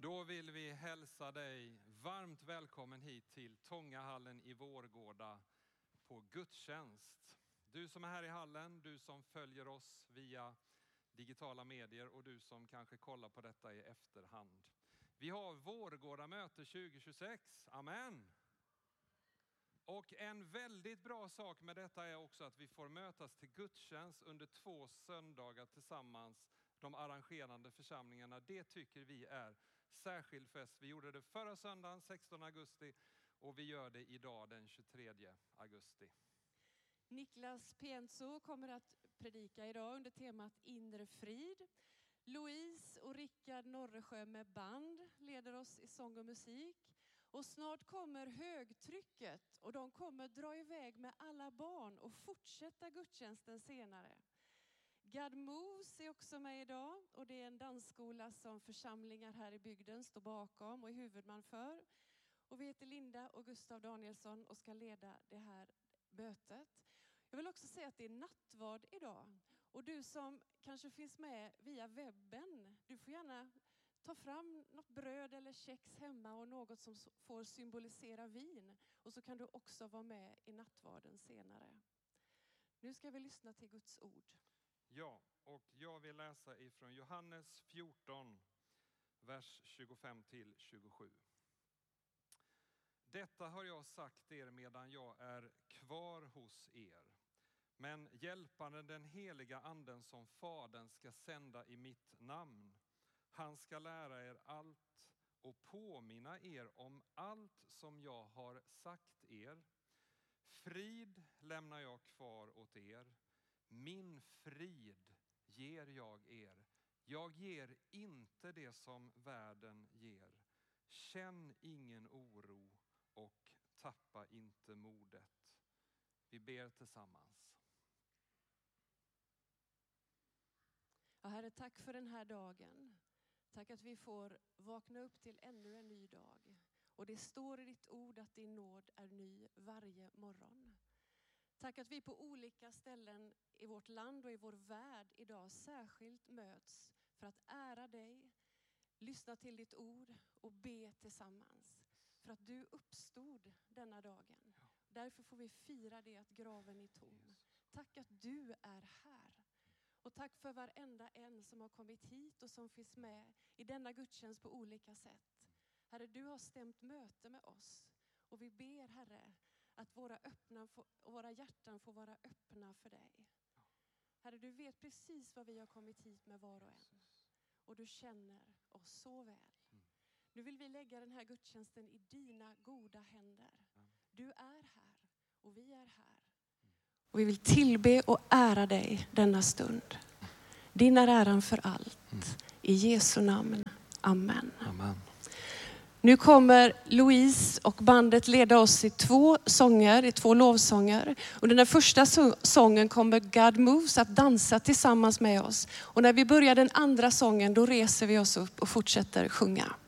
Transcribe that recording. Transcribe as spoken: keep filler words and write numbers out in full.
Då vill vi hälsa dig varmt välkommen hit till Tångahallen i Vårgårda på gudstjänst. Du som är här i hallen, du som följer oss via digitala medier och du som kanske kollar på detta i efterhand. Vi har Vårgårda möte tjugo tjugosex. Amen! Och en väldigt bra sak med detta är också att vi får mötas till gudstjänst under två söndagar tillsammans. De arrangerande församlingarna, det tycker vi är särskild fest. Vi gjorde det förra söndagen, sextonde augusti, och vi gör det idag den tjugotredje augusti. Niklas Pienso kommer att predika idag under temat inre frid. Louise och Rickard Norresjö med band leder oss i sång och musik. Och snart kommer högtrycket och de kommer dra iväg med alla barn och fortsätta gudstjänsten senare. God Moves är också med idag och det är en dansskola som församlingar här i bygden står bakom och är huvudman för. Och vi heter Linda och Gustav Danielsson och ska leda det här mötet. Jag vill också säga att det är nattvard idag. Och du som kanske finns med via webben, du får gärna ta fram något bröd eller kex hemma och något som får symbolisera vin. Och så kan du också vara med i nattvarden senare. Nu ska vi lyssna till Guds ord. Ja, och jag vill läsa ifrån Johannes fjorton, vers tjugofem till tjugosju. Detta har jag sagt er medan jag är kvar hos er. Men hjälparen, den heliga anden som Fadern ska sända i mitt namn. Han ska lära er allt och påminna er om allt som jag har sagt er. Frid lämnar jag kvar åt er. Min frid ger jag er. Jag ger inte det som världen ger. Känn ingen oro och tappa inte modet. Vi ber tillsammans. Ja, Herre, tack för den här dagen. Tack att vi får vakna upp till ännu en ny dag. Och det står i ditt ord att din nåd är ny varje morgon. Tack att vi på olika ställen i vårt land och i vår värld idag särskilt möts för att ära dig, lyssna till ditt ord och be tillsammans. För att du uppstod denna dagen. Därför får vi fira det att graven är tom. Tack att du är här. Och tack för varenda en som har kommit hit och som finns med i denna gudstjänst på olika sätt. Herre, du har stämt möte med oss. Och vi ber, Herre, att våra, öppna, våra hjärtan får vara öppna för dig. Herre, du vet precis vad vi har kommit hit med var och en. Och du känner oss så väl. Nu vill vi lägga den här gudstjänsten i dina goda händer. Du är här och vi är här. Och vi vill tillbe och ära dig denna stund. Din är äran för allt. I Jesu namn. Amen. Amen. Nu kommer Louise och bandet leda oss i två sånger, i två lovsånger. Under den första sången kommer God Moves att dansa tillsammans med oss. Och när vi börjar den andra sången, då reser vi oss upp och fortsätter sjunga.